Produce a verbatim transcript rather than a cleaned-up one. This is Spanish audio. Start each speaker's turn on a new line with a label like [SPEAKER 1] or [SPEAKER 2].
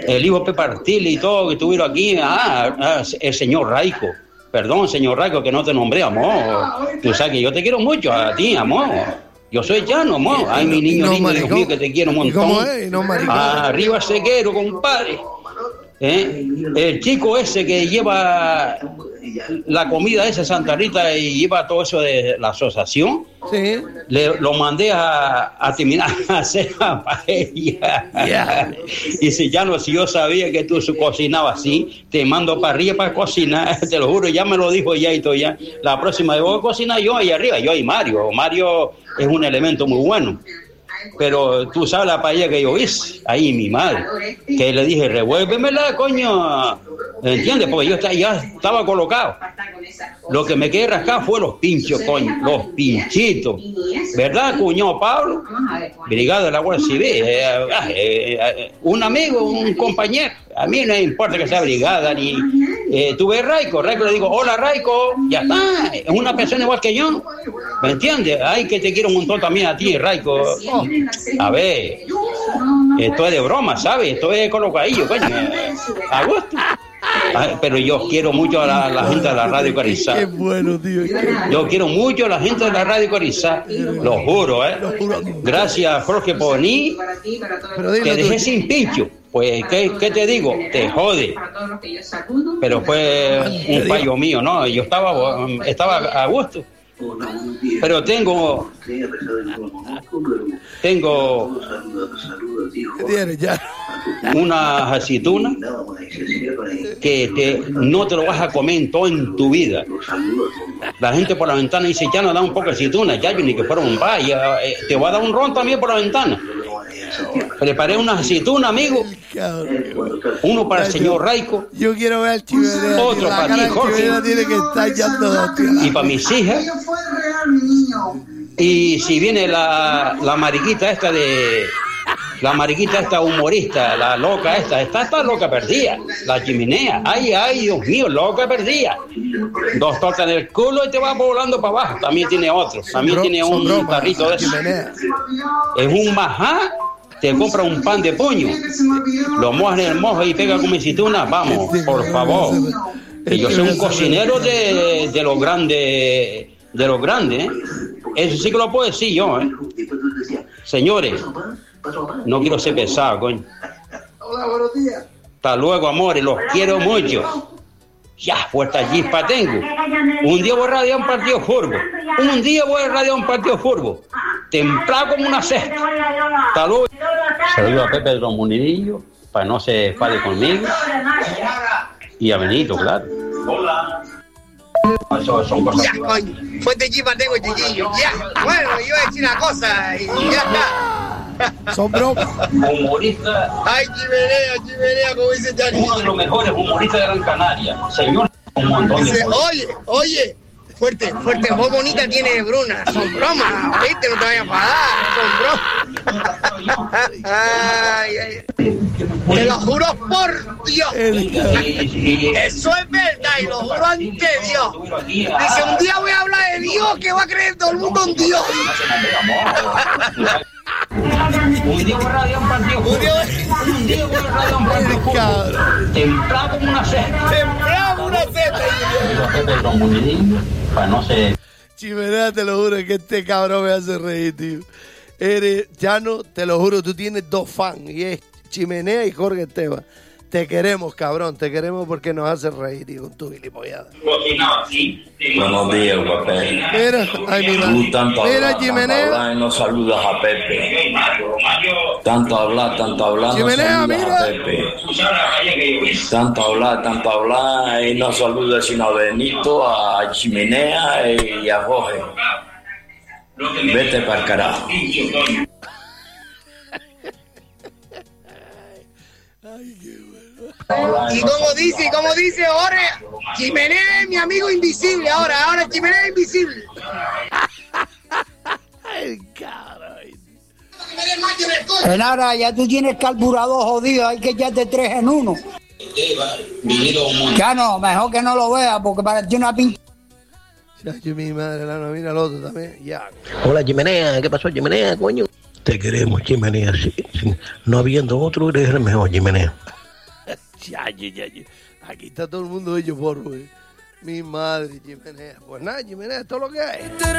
[SPEAKER 1] el hijo Pepe Artil y todo que estuvieron aquí, ah, ah, el señor Raico. Perdón, señor Raico, que no te nombré, amor. Tú sabes que yo te quiero mucho a ti, amor. Yo soy llano, amor. Ay, mi niño
[SPEAKER 2] no,
[SPEAKER 1] lindo, Dios mío, que te quiero un montón.
[SPEAKER 2] ¿Cómo es? No,
[SPEAKER 1] ah, arriba Ceguero, compadre. ¿Eh? El chico ese que lleva la comida esa Santa Rita y lleva todo eso de la asociación,
[SPEAKER 2] sí.
[SPEAKER 1] Le, lo mandé a, a terminar a hacer la paella. Yeah. Y si ya no, si yo sabía que tú cocinabas así, te mando para arriba para cocinar, te lo juro, ya me lo dijo ya y todo ya. La próxima vez voy a cocinar yo ahí arriba, yo y Mario. Mario es un elemento muy bueno. Pero tú sabes la paella que yo hice, ahí mi madre, que le dije, revuélvemela, coño, ¿entiendes? Porque yo ya estaba colocado. Lo que me quedé rascado fue los pinchos, coño, los pinchitos. ¿Verdad, cuñado Pablo? Brigada de la Guardia Civil. Eh, eh, eh, un amigo, un compañero. A mí no me importa que sea brigada, ni... Eh, tú ves Raico, Raico le digo, hola Raico, ya está, es una persona igual que yo. ¿Me entiendes? Ay, que te quiero un montón también a ti, Raico. Oh, a ver, esto es de broma, ¿sabes? Esto es colocadillo, coño. A gusto. Ay, pero yo quiero mucho a la, la gente de la Radio Corizá.
[SPEAKER 2] Qué bueno, tío.
[SPEAKER 1] Yo quiero mucho a la gente de la Radio Corizá. Lo juro, ¿eh? Gracias, Jorge, por venir. Te dejé sin pincho. Pues, ¿qué, ¿qué te digo? Te jode. Pero fue un fallo mío, ¿no? Yo estaba, estaba a gusto. Pero tengo... Tengo... una aceituna que te, no te lo vas a comer en todo en tu vida. La gente por la ventana dice, ya no da un poco de aceituna, ya yo ni que fuera un vaya, eh, te voy a dar un ron también por la ventana. Preparé una aceituna, amigo. Uno para el señor Raico.
[SPEAKER 2] Yo quiero ver al Chimenea.
[SPEAKER 1] Otro para ti, Jorge.
[SPEAKER 2] Tiene que estar
[SPEAKER 1] y para mis hijas. Y si viene la, la mariquita esta de... La mariquita esta humorista, la loca esta, está esta loca perdida, la Chimenea, ay, ay, Dios mío, loca perdida. Dos tortas en el culo y te va volando para abajo. También tiene otro, también tiene un tarrito de eso. Es un majá, te compra un pan de puño, lo mojas en el mojo y pega con aceituna, vamos, por favor. Que yo soy un cocinero de, de los grandes, de los grandes, ¿eh? Eso sí que lo puedo decir yo, ¿eh? Señores, no quiero ser pesado, coño.
[SPEAKER 3] Hola, buenos días.
[SPEAKER 1] Hasta luego, amores, los quiero mucho. Ya, puerta chispa tengo. Un día voy a radiar un partido furbo. Un día voy a radiar un partido furbo. Templado como una cesta. Hasta luego. Saludos a Pepe de los Munidillos, para no se enfade conmigo. Y a Benito, claro. Hola. Eso son cosas.
[SPEAKER 3] Ya, coño. Fuerte chispa tengo, chiquillo. Ya. Bueno, yo voy a decir una cosa y ya está.
[SPEAKER 2] Son bromas.
[SPEAKER 1] Humorista.
[SPEAKER 3] Ay, Chimenea, Chimenea, como dice Jani.
[SPEAKER 1] Uno de los mejores humoristas de Gran Canaria. Señor, un montón de
[SPEAKER 3] dice, oye, oye, fuerte, fuerte, voz bonita tiene Bruna. Son bromas, ¿viste? No te vayas a enfadar, son bromas. Ay, ay. Te lo juro por Dios. Eso es verdad y lo juro ante Dios. Dice, un día voy a hablar de Dios, que va a creer todo el mundo en Dios.
[SPEAKER 1] Un día voy a radiar un partido. Un día voy a radiar un partido. Templado como una cesta.
[SPEAKER 3] Templado como una cesta.
[SPEAKER 1] Para no ser...
[SPEAKER 2] Chimenea, te lo juro que este cabrón me hace reír, tío. Eres, Llano, te lo juro, tú tienes dos fans y es Chimenea y Jorge Esteban. Te queremos, cabrón, te queremos porque nos haces reír, tío, con tu gilipollada.
[SPEAKER 4] Buenos días, Pepe.
[SPEAKER 2] Mira, ay, mira.
[SPEAKER 4] Tú tanto
[SPEAKER 2] Mira,
[SPEAKER 4] hablar,
[SPEAKER 2] Chimenea.
[SPEAKER 4] tanto hablar y no saludas a Pepe. Tanto hablar, tanto hablar, no
[SPEAKER 2] Chimenea,
[SPEAKER 4] saludas
[SPEAKER 2] mira.
[SPEAKER 4] a Pepe. Tanto hablar, tanto hablar y no saludas sino a Benito, a Chimenea y a Jorge. Vete para el carajo.
[SPEAKER 3] Y como dice, como dice Jorge, Chimenea es mi amigo invisible ahora, ahora Chimenea es invisible.
[SPEAKER 2] Ay, caray.
[SPEAKER 5] Renara, ya tú tienes carburador jodido, hay que echarte tres en uno. Ya no, mejor que no lo veas porque parece una pinche.
[SPEAKER 2] Ya, mi madre, la no, mira el otro también, ya.
[SPEAKER 6] Hola, Chimenea, ¿qué pasó, Chimenea, coño? Te queremos, Chimenea, sí, sí. No habiendo otro, eres el mejor, Chimenea.
[SPEAKER 2] Ya, ya, ya, ya. Aquí está todo el mundo hecho polvo, eh. Mi madre, Chimenea. Pues nada, Chimenea, esto es lo que hay.